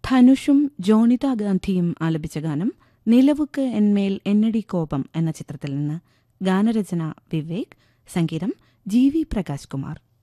ധനുഷും ജോണിത ഗാന്ധിയും ആലപിച്ച ഗാനം നിലവുക്ക് എന്മേൽ എന്നടി കോപം എന്ന ചിത്രത്തിൽ നിന്ന്. ഗാനരചന വിവേക്, സംഗീതം GV പ്രകാശ് കുമാർ.